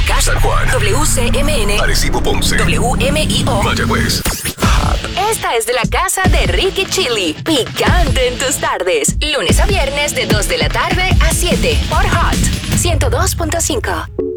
Moca, San Juan, WCMN, Arecibo, Ponce, WMIO, Mayagüez. Esta es de la casa de Ricky Chili. Picante en tus tardes. Lunes a viernes de 2 de la tarde a 7 por Hot 102.5.